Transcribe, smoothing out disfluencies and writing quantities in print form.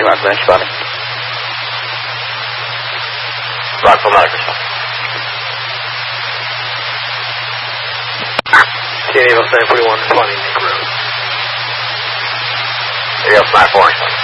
Rockville Medical Spotting. Rockville Medical Spotting. TNA 741 20 Nick Road. AL 5 4.